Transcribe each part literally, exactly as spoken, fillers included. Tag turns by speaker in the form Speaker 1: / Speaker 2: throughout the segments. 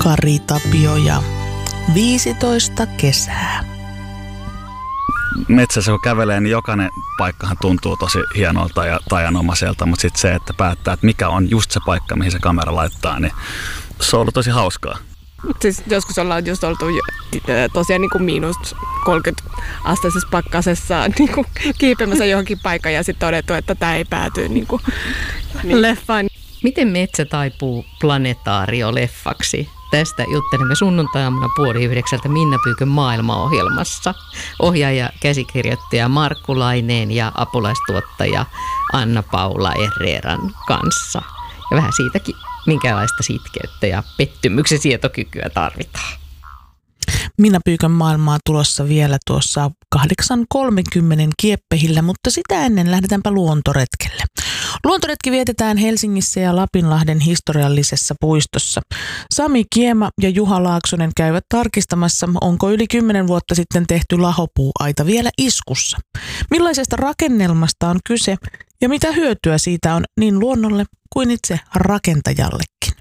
Speaker 1: Kari Tapio ja viisitoista kesää.
Speaker 2: Metsässä kun kävelee, niin jokainen paikkahan tuntuu tosi hienolta ja tajanomaiselta, mutta sitten se, että päättää, että mikä on just se paikka, mihin se kamera laittaa, niin se on ollut tosi hauskaa.
Speaker 3: Siis joskus ollaan just oltu tosiaan niin kuin miinus kolmekymmentä asteisessa pakkasessa niin kuin kiipemässä johonkin paikkaan ja sitten todettu, että tämä ei pääty niin kuin niin. leffaan.
Speaker 4: Miten metsä taipuu planetaario-leffaksi? Tästä juttelemme sunnuntai-aamuna puoli yhdeksältä Minna Pyykön maailmaohjelmassa. Ohjaaja, käsikirjoittaja Markku Laineen ja apulaistuottaja Anna-Paula Herreran kanssa. Ja vähän siitäkin, minkälaista sitkeyttä ja pettymyksen sietokykyä tarvitaan.
Speaker 1: Minna Pyykön maailmaa tulossa vielä tuossa kahdeksan kolmekymmentä kieppehillä, mutta sitä ennen lähdetäänpä luontoretkelle. Luontoretki vietetään Helsingissä ja Lapinlahden historiallisessa puistossa. Sami Kiema ja Juha Laaksonen käyvät tarkistamassa, onko yli kymmenen vuotta sitten tehty lahopuuaita vielä iskussa. Millaisesta rakennelmasta on kyse ja mitä hyötyä siitä on niin luonnolle kuin itse rakentajallekin.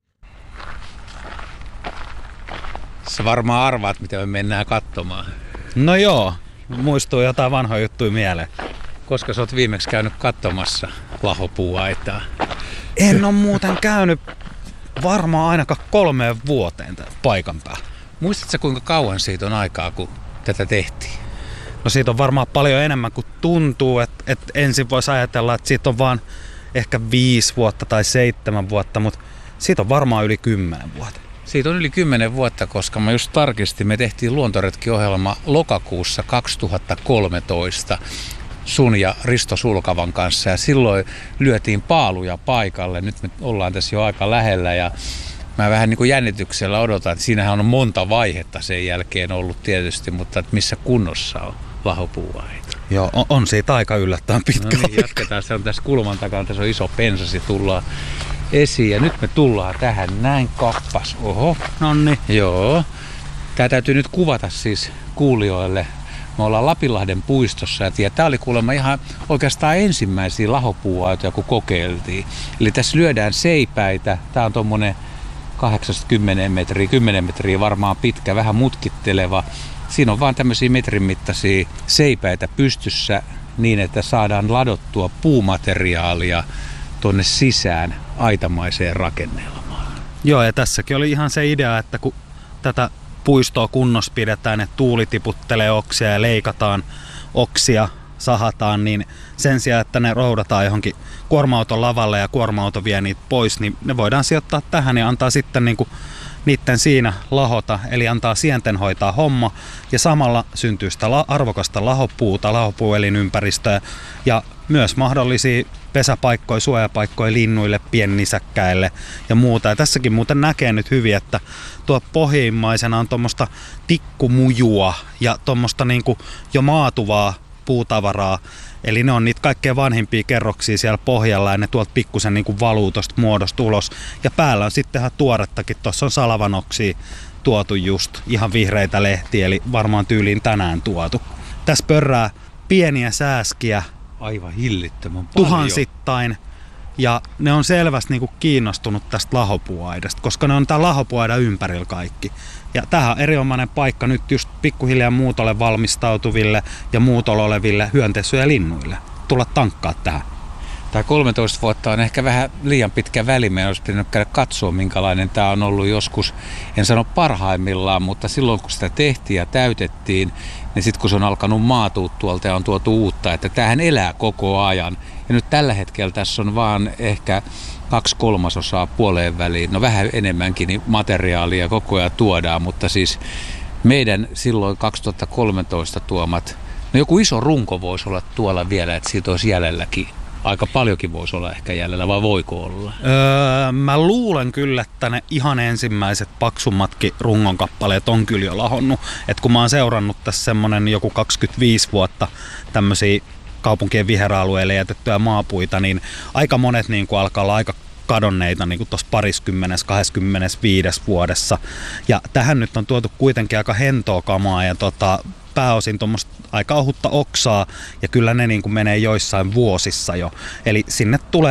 Speaker 5: Sä varmaan arvaat, mitä me mennään katsomaan.
Speaker 6: No joo, muistuu jotain vanhoja juttuja mieleen.
Speaker 5: Koska sä oot viimeksi käynyt katsomassa lahopuuaitaa?
Speaker 6: En ole muuten käynyt varmaan ainakaan kolmeen vuoteen paikan päällä.
Speaker 5: Muistatko kuinka kauan siitä on aikaa, kun tätä tehtiin?
Speaker 6: No siitä on varmaan paljon enemmän kuin tuntuu. Että et ensin voisi ajatella, että siitä on vaan ehkä viisi vuotta tai seitsemän vuotta, mutta siitä on varmaan yli kymmenen vuotta.
Speaker 5: Siitä on yli kymmenen vuotta, koska mä just tarkistin, me tehtiin luontoretkiohjelma lokakuussa kaksituhattakolmetoista sun ja Risto Sulkavan kanssa ja silloin lyötiin paaluja paikalle. Nyt me ollaan tässä jo aika lähellä ja mä vähän niin kuin jännityksellä odotan, että siinähän on monta vaihetta sen jälkeen ollut tietysti, mutta että missä kunnossa on lahopuuaita.
Speaker 6: Joo, on, on siitä aika yllättävän pitkä.
Speaker 5: No niin, jatketaan. Se on tässä kulman takana, tässä on iso pensasi, tullaan esiin ja nyt me tullaan tähän näin kappas. Oho, nonni. Joo. Tää täytyy nyt kuvata siis kuulijoille. Me ollaan Lapinlahden puistossa ja tämä oli kuulemma ihan oikeastaan ensimmäisiä lahopuuaitoja, kun kokeiltiin. Eli tässä lyödään seipäitä. Tää on tommonen kahdeksankymmentä metriä, kymmenen metriä varmaan pitkä, vähän mutkitteleva. Siinä on vaan tämmöisiä metrin mittaisia seipäitä pystyssä niin, että saadaan ladottua puumateriaalia tuonne sisään aitamaiseen rakennelmaan.
Speaker 6: Joo, ja tässäkin oli ihan se idea, että kun tätä puistoa kunnossa pidetään, että tuuli tiputtelee oksia ja leikataan oksia, sahataan, niin sen sijaan, että ne roudataan johonkin kuorma-auton lavalle ja kuorma-auto vie niitä pois, niin ne voidaan sijoittaa tähän ja antaa sitten niinku niiden siinä lahota, eli antaa sienten hoitaa homma ja samalla syntyy sitä arvokasta lahopuuta, lahopuuelinympäristöä ja myös mahdollisia pesäpaikkoja, suojapaikkoja linnuille, piennisäkkäille ja muuta. Ja tässäkin muuten näkee nyt hyvin, että tuo pohjimmaisena on tuommoista tikkumujua ja tuommoista niinku jo maatuvaa puutavaraa. Eli ne on niitä kaikkein vanhimpia kerroksia siellä pohjalla ja ne tuolta pikkusen niinku valuu tuosta muodosta ulos. Ja päällä on sitten ihan tuorettakin, tuossa on salavanoksia tuotu just, ihan vihreitä lehtiä, eli varmaan tyyliin tänään tuotu. Tässä pörrää pieniä sääskiä.
Speaker 5: Aivan hillittömän paljon.
Speaker 6: Tuhansittain. Ja ne on selvästi niinku kiinnostunut tästä lahopuuaidasta, koska ne on tää lahopuaida ympärillä kaikki. Ja tämähän on erinomainen paikka nyt just pikkuhiljaa muutolle valmistautuville ja muutolle oleville hyönteisy- ja linnuille. Tulla tankkaa tähän.
Speaker 5: Tämä kolmetoista vuotta on ehkä vähän liian pitkä väli. Meidän olisi pitänyt käydä katsoa, minkälainen tämä on ollut joskus, en sano parhaimmillaan, mutta silloin kun sitä tehtiin ja täytettiin, niin sitten kun se on alkanut maatua tuolta ja on tuotu uutta, että tämähän elää koko ajan. Ja nyt tällä hetkellä tässä on vaan ehkä kaksi kolmasosaa puoleen väliin, no vähän enemmänkin niin materiaalia koko ajan tuodaan, mutta siis meidän silloin kaksituhattakolmetoista tuomat, no joku iso runko voisi olla tuolla vielä, että siitä olisi jäljelläkin. Aika paljonkin voisi olla ehkä jäljellä, vai voiko olla?
Speaker 6: Öö, mä luulen kyllä, että ne ihan ensimmäiset paksummatkin rungon kappaleet on kyllä jo lahonnut. Et kun mä oon seurannut tässä semmonen joku kaksikymmentäviisi vuotta tämmöisiä kaupunkien viheralueille jätettyjä maapuita, niin aika monet niin kuin alkaa olla aika kadonneita niin kuin tuossa pariskymmenessä, kahdeskymmenesviides vuodessa. Ja tähän nyt on tuotu kuitenkin aika hentoa kamaa ja tota, pääosin tuommoista aika ohutta oksaa ja kyllä ne niin kuin menee joissain vuosissa jo. Eli sinne tulee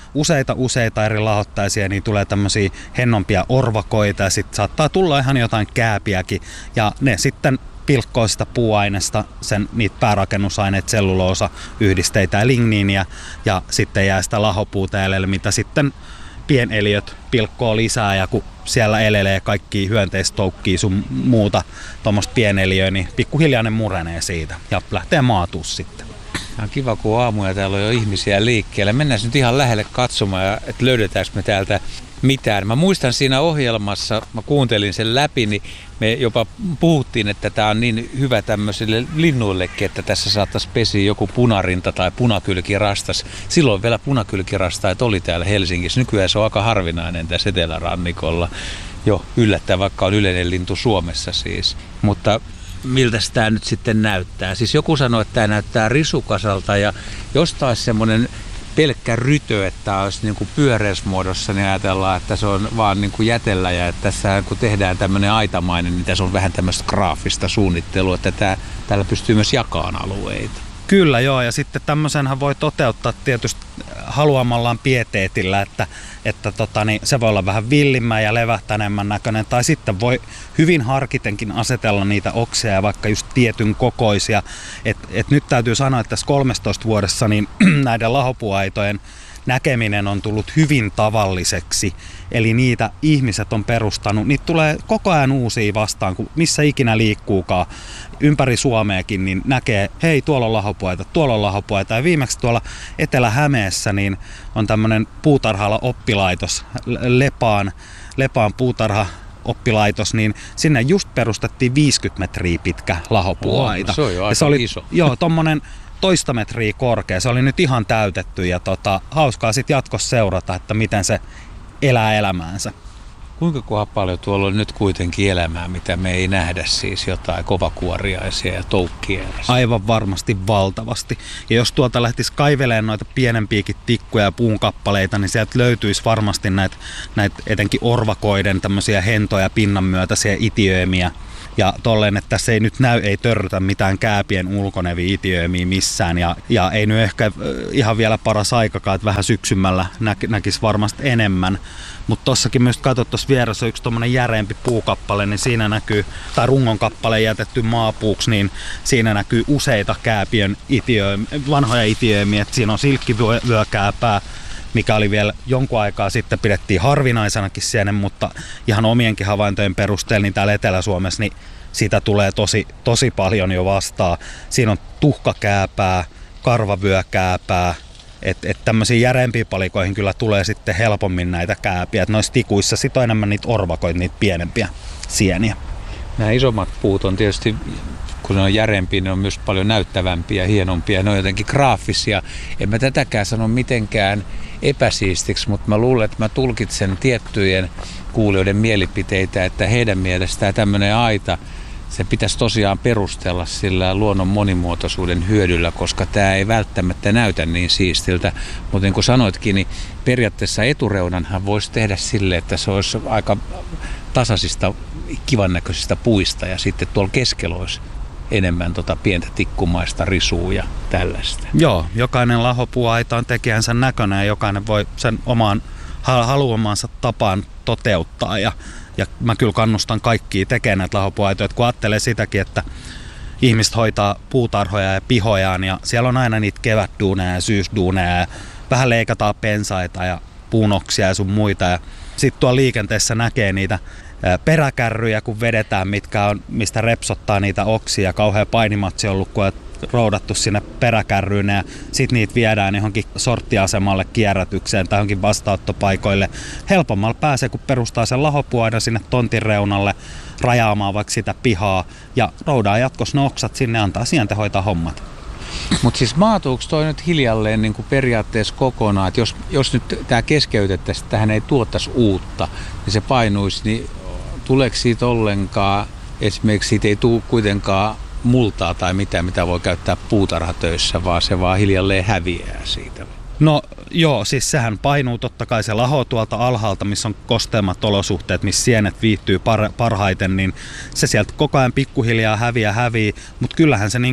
Speaker 6: useita useita eri lahottaisia, niin tulee tämmöisiä hennompia orvakoita ja sitten saattaa tulla ihan jotain kääpiäkin ja ne sitten pilkkoo sitä puuainesta, sen, niitä päärakennusaineet, selluloosa, yhdisteitä ja ligniiniä ja sitten jää sitä lahopuuta jäljelle, mitä sitten pieneliöt pilkkoo lisää ja kun siellä elelee kaikki hyönteistoukkia sun muuta tuommoista pieneliöä, niin pikkuhiljaa ne murenee siitä ja lähtee maatuu sitten.
Speaker 5: On kiva, kun aamuja täällä on jo ihmisiä liikkeellä. Mennään nyt ihan lähelle katsomaan, että löydetäänkö me täältä mitään. Mä muistan siinä ohjelmassa, mä kuuntelin sen läpi, niin me jopa puhuttiin, että tämä on niin hyvä tämmöisille linnuillekin, että tässä saattaisi pesiä joku punarinta tai punakylkirastas. Silloin vielä punakylkirastaat oli täällä Helsingissä. Nykyään se on aika harvinainen tässä etelärannikolla. Jo yllättäen, vaikka on yleinen lintu Suomessa siis. Mutta miltä tämä nyt sitten näyttää? Siis joku sanoi, että tämä näyttää risukasalta ja jos taas semmoinen pelkkä rytö, että olisi niin kuin pyöreysmuodossa, niin ajatellaan, että se on vaan niin kuin jätellä ja että tässä kun tehdään tämmöinen aitamainen, niin tässä on vähän tämmöistä graafista suunnittelua, että tämä, täällä pystyy myös jakamaan alueita.
Speaker 6: Kyllä joo, ja sitten tämmöisenhän voi toteuttaa tietysti haluamallaan pieteetillä, että, että tota, niin se voi olla vähän villimmän ja levähtänemmän näköinen, tai sitten voi hyvin harkitenkin asetella niitä oksia ja vaikka just tietyn kokoisia. Et, et nyt täytyy sanoa, että tässä kolmetoista vuodessa niin näiden lahopuuaitojen näkeminen on tullut hyvin tavalliseksi. Eli niitä ihmiset on perustanut, niitä tulee koko ajan uusia vastaan, kun missä ikinä liikkuukaan ympäri Suomeakin, niin näkee, hei tuolla on lahopuaita, tuolla on lahopuaita. Ja viimeksi tuolla Etelä-Hämeessä niin on tämmöinen puutarhalla oppilaitos, Lepaan, Lepaan puutarha oppilaitos, niin sinne just perustettiin viisikymmentä metriä pitkä lahopuuaita.
Speaker 5: Oh, se on jo aika
Speaker 6: se oli,
Speaker 5: iso.
Speaker 6: Joo, tommonen toista metriä korkea. Se oli nyt ihan täytetty ja tota, hauskaa sitten jatkossa seurata, että miten se elää elämäänsä.
Speaker 5: Kuinka kohan paljon tuolla on nyt kuitenkin elämää, mitä me ei nähdä, siis jotain kovakuoriaisia ja toukkia?
Speaker 6: Aivan varmasti valtavasti. Ja jos tuolta lähtisi kaivelemaan noita pienempiäkin tikkuja ja puunkappaleita, niin sieltä löytyisi varmasti näitä, näitä etenkin orvakoiden tämmöisiä hentoja pinnan myötäisiä itiöimiä. Ja tolleen, että tässä ei nyt näy, ei törrytä mitään kääpien ulkoneviä itiöimiä missään. Ja, ja ei nyt ehkä ihan vielä paras aikakaan, että vähän syksymällä nä- näkisi varmasti enemmän. Mutta tossakin myös katsot, tuossa vieressä on yksi tommonen järeempi puukappale, niin siinä näkyy, tai rungon kappale jätetty maapuuksi, niin siinä näkyy useita kääpien itiöimiä, vanhoja itiöimiä. Siinä on silkkivyökääpää, mikä oli vielä jonkun aikaa sitten pidettiin harvinaisenakin siellä, mutta ihan omienkin havaintojen perusteella niin täällä Etelä-Suomessa niin sitä tulee tosi, tosi paljon jo vastaan. Siinä on tuhkakääpää, karvavyökääpää, että et tämmöisiin järeempiin palikoihin kyllä tulee sitten helpommin näitä kääpiä. Et noissa tikuissa sit on enemmän niitä orvakoita, niitä pienempiä sieniä.
Speaker 5: Nämä isommat puut on tietysti, kun ne on järeempiä, ne on myös paljon näyttävämpiä ja hienompia. Ne on jotenkin graafisia. En mä tätäkään sano mitenkään epäsiistiksi, mutta mä luulen, että mä tulkitsen tiettyjen kuulijoiden mielipiteitä, että heidän mielestään tämmöinen aita, se pitäisi tosiaan perustella sillä luonnon monimuotoisuuden hyödyllä, koska tämä ei välttämättä näytä niin siistiltä. Mutta niin kuin sanoitkin, niin periaatteessa etureunanhan voisi tehdä sille, että se olisi aika tasaisista, kivan näköisistä puista ja sitten tuolla keskellä olisi enemmän tota pientä tikkumaista risua ja tällaista.
Speaker 6: Joo, jokainen lahopuuaita on tekijänsä näköinen ja jokainen voi sen omaan haluamansa tapaan toteuttaa. Ja, ja mä kyllä kannustan kaikkia tekemään näitä lahopuuaitoja, kun ajattelee sitäkin, että ihmiset hoitaa puutarhoja ja pihojaan ja siellä on aina niitä kevätduuneja ja syysduuneja ja vähän leikataan pensaita ja puunoksia ja sun muita. Ja sitten tuolla liikenteessä näkee niitä peräkärryjä, kun vedetään, mitkä on, mistä repsottaa niitä oksia. Kauhea painimatsi on ollut, kun on roudattu sinne peräkärryyn ja sitten niitä viedään johonkin sorttiasemalle kierrätykseen tai johonkin vastaanottopaikoille. Helpommalla pääsee, kun perustaa sen lahopuaidan sinne tontin reunalle rajaamaan vaikka sitä pihaa ja roudaa jatkossa ne oksat sinne, antaa sieltä hoitaa hommat.
Speaker 5: Mutta siis maatuuko toi nyt hiljalleen niin kuin periaatteessa kokonaan, että jos, jos nyt tämä keskeytettäisiin, että tähän ei tuottaisi uutta, niin se painuisi, niin tuleeko siitä ollenkaan, esimerkiksi siitä ei tule kuitenkaan multaa tai mitään, mitä voi käyttää puutarhatöissä, vaan se vaan hiljalleen häviää siitä?
Speaker 6: No joo, siis sehän painuu totta kai se laho tuolta alhaalta, missä on kosteammat olosuhteet, missä sienet viihtyy par- parhaiten, niin se sieltä koko ajan pikkuhiljaa häviää häviää, mutta kyllähän se niin kuin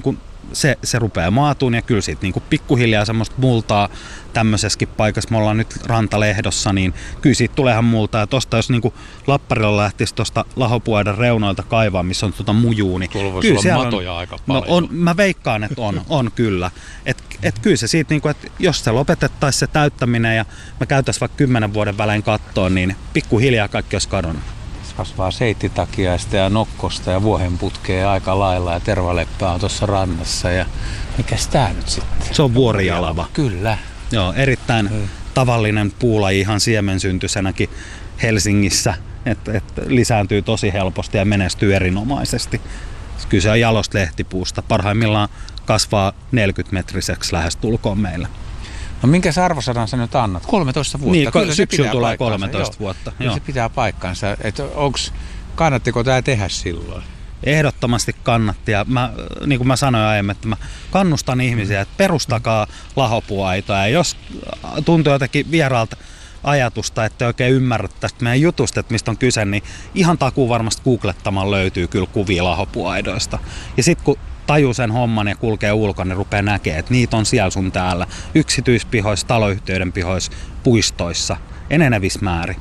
Speaker 6: se, se rupeaa maatuun ja kyllä siitä niinku pikkuhiljaa semmoista multaa tämmöisessäkin paikassa, me ollaan nyt Rantalehdossa, niin kyllä siitä tulee ihan multaa. Ja tosta jos niinku Lapparilla lähtisi tuosta Lahopuaidan reunoilta kaivaa, missä on tuota mujuu, niin
Speaker 5: tuolla voisi
Speaker 6: kyllä
Speaker 5: olla matoja
Speaker 6: on,
Speaker 5: aika paljon.
Speaker 6: No on, mä veikkaan, että on, on kyllä. Et, et kyllä se siitä, niinku, että jos se lopetettaisiin se täyttäminen ja me käytäisiin vaikka kymmenen vuoden välein kattoon, niin pikkuhiljaa kaikki olisi kadonnut.
Speaker 5: Kasvaa seittitakiaista ja nokkosta ja vuohenputkea aika lailla ja tervaleppää on tuossa rannassa. Ja mikäs tää nyt sitten?
Speaker 6: Se on vuorijalava.
Speaker 5: Kyllä.
Speaker 6: Joo, erittäin mm. tavallinen puulaji ihan siemensyntyisenäkin Helsingissä, että et lisääntyy tosi helposti ja menestyy erinomaisesti. Kyllä se on jalosta lehtipuusta. Parhaimmillaan kasvaa neljäkymmentä-metriseksi lähestulkoon meillä.
Speaker 5: No minkä arvosanan sä nyt annat? kolmetoista vuotta.
Speaker 6: Niin,
Speaker 5: kyllä
Speaker 6: syksyllä tulee
Speaker 5: paikkansa.
Speaker 6: kolmetoista
Speaker 5: Joo.
Speaker 6: vuotta.
Speaker 5: Kyllä se pitää paikkansa. Et onks, kannattiko tämä tehdä silloin?
Speaker 6: Ehdottomasti kannatti ja mä, niin kuin mä sanoin aiemmin, että mä kannustan ihmisiä, että perustakaa lahopuuaitoa ja jos tuntuu jotenkin vieraalta ajatusta, että oikein ymmärrät tästä meidän jutusta, että mistä on kyse, niin ihan takuu varmasti googlettamaan löytyy kyllä kuvia lahopuuaidoista. Ja sitten kun tajuu sen homman ja kulkee ulkona, niin rupeaa näkemään, että niitä on siellä sun täällä yksityispihoissa, taloyhtiöiden pihoissa, puistoissa, enenevissä määrin.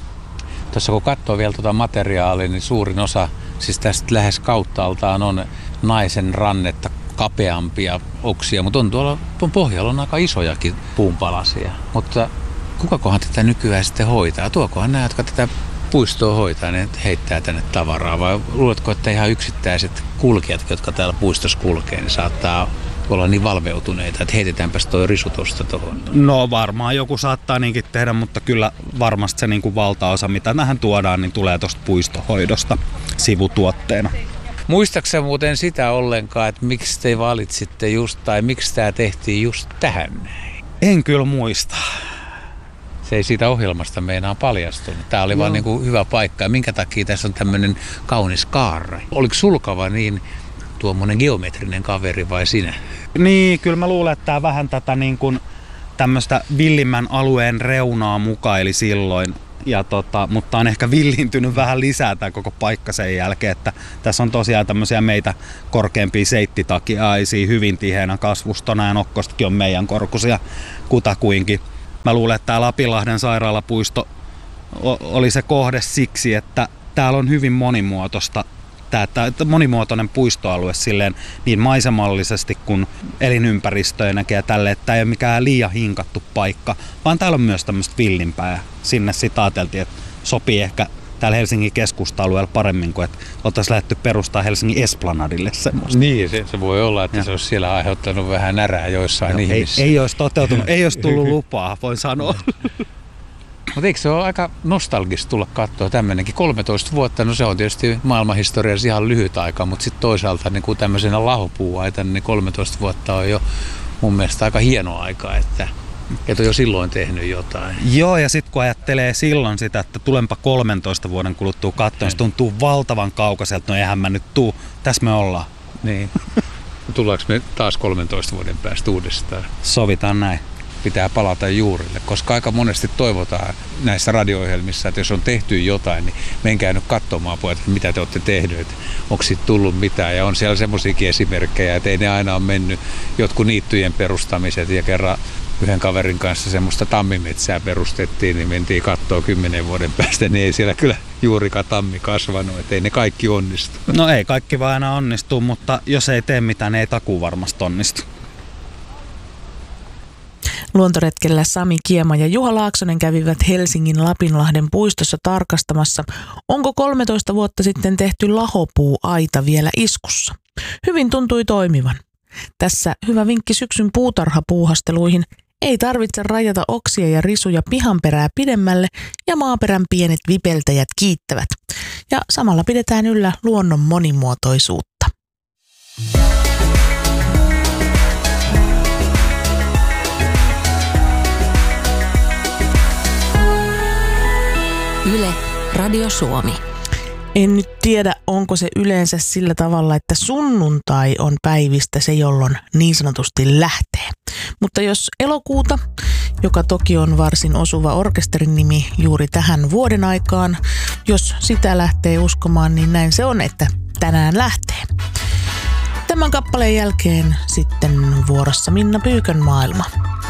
Speaker 5: Tuossa kun katsoo vielä tuota materiaalia, niin suurin osa, siis tästä lähes kauttaaltaan on naisen rannetta kapeampia oksia, mutta on tuolla tuon pohjalla on aika isojakin puunpalasia. Mutta kukakohan tätä nykyään sitten hoitaa? Tuokohan nämä, jotka tätä puistoa hoitaa, ne heittää tänne tavaraa, vai luuletko, että ihan yksittäiset kulkijat, jotka täällä puistossa kulkee, niin saattaa olla niin valveutuneita, että heitetäänpäs toi risu tosta tuohon?
Speaker 6: No varmaan joku saattaa niinkin tehdä, mutta kyllä varmasti se niin kuin valtaosa, mitä tähän tuodaan, niin tulee tuosta puistohoidosta sivutuotteena.
Speaker 5: Muistaaksä muuten sitä ollenkaan, että miksi te valitsitte just, tai miksi tämä tehtiin just tähän?
Speaker 6: En kyllä muista.
Speaker 5: Se ei siitä ohjelmasta meinaa paljastunut. Tämä oli no. vaan niin kuin hyvä paikka. Ja minkä takia tässä on tämmöinen kaunis kaarre? Oliko Sulkava niin tuommoinen geometrinen kaveri vai sinä?
Speaker 6: Niin, kyllä mä luulen, että tämä vähän tätä niin kuin tämmöistä villimmän alueen reunaa mukaili silloin. Ja tota, mutta on ehkä villiintynyt vähän lisää tämä koko paikka sen jälkeen, että tässä on tosiaan tämmöisiä meitä korkeampia seittitakiaisia hyvin tiheänä kasvustona ja nokkostakin on meidän korkuisia kutakuinkin. Mä luulen, että tämä Lapinlahden sairaalapuisto oli se kohde siksi, että täällä on hyvin monimuotoista, tää, tää, monimuotoinen puistoalue silleen niin maisemallisesti kuin elinympäristöinäkin ja tälle, että tämä ei ole mikään liian hinkattu paikka, vaan täällä on myös tämmöistä villimpää ja sinne sitten ajateltiin, että sopii ehkä täällä Helsingin keskusta-alueella paremmin kuin että oltaisiin lähdetty perustaa Helsingin Esplanadille semmoista.
Speaker 5: Niin, se, se voi olla, että ja. se olisi siellä aiheuttanut vähän närää joissain no, ihmisissä.
Speaker 6: Ei, ei olisi toteutunut, ei olisi tullut lupaa, voin sanoa.
Speaker 5: Mutta eikö se ole aika nostalgista tulla katsoa tämmöinenkin kolmetoista vuotta? No se on tietysti maailmanhistoriassa ihan lyhyt aika, mutta sitten toisaalta niin kuin tämmöisenä lahopuuaitana, niin kolmetoista vuotta on jo mun mielestä aika hieno aika, että et on jo silloin tehnyt jotain.
Speaker 6: Joo, ja sitten kun ajattelee silloin sitä, että tulenpa kolmentoista vuoden kuluttua katsoen, se tuntuu valtavan kaukaiselta, no eihän mä nyt tuu, tässä me ollaan.
Speaker 5: Niin. Tullaanko me taas kolmentoista vuoden päästä uudestaan?
Speaker 6: Sovitaan näin.
Speaker 5: Pitää palata juurille, koska aika monesti toivotaan näissä radio-ohjelmissa, että jos on tehty jotain, niin menkää nyt katsomaan pojat, että mitä te olette tehneet, onko siitä tullut mitään. Ja on siellä semmoisiakin esimerkkejä, että ei ne aina ole mennyt jotkut niittyjen perustamiset ja kerran yhden kaverin kanssa semmoista tammimetsää perustettiin, niin mentiin katsoa kymmenen vuoden päästä, niin ei siellä kyllä juurikaan tammi kasvanut, että ei ne kaikki onnistu.
Speaker 6: No ei kaikki vaan aina onnistu, mutta jos ei tee mitään, niin ei takuu varmasti onnistu.
Speaker 1: Luontoretkellä Sami Kiema ja Juha Laaksonen kävivät Helsingin Lapinlahden puistossa tarkastamassa, onko kolmetoista vuotta sitten tehty lahopuuaita vielä iskussa. Hyvin tuntui toimivan. Tässä hyvä vinkki syksyn puutarhapuuhasteluihin. Ei tarvitse rajata oksia ja risuja pihanperää pidemmälle ja maaperän pienet vipeltäjät kiittävät. Ja samalla pidetään yllä luonnon monimuotoisuutta.
Speaker 7: Yle, Radio Suomi.
Speaker 1: En nyt tiedä, onko se yleensä sillä tavalla, että sunnuntai on päivistä se, jolloin niin sanotusti lähtee. Mutta jos elokuuta, joka toki on varsin osuva orkesterin nimi juuri tähän vuoden aikaan, jos sitä lähtee uskomaan, niin näin se on, että tänään lähtee. Tämän kappaleen jälkeen sitten vuorossa Minna Pyykön maailma.